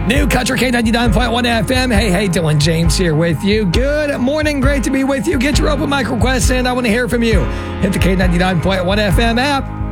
New Country K99.1 FM. Hey, Dylan James here with you. Good morning. Great to be with you. Get your open mic requests in. I want to hear from you. Hit the K99.1 FM app.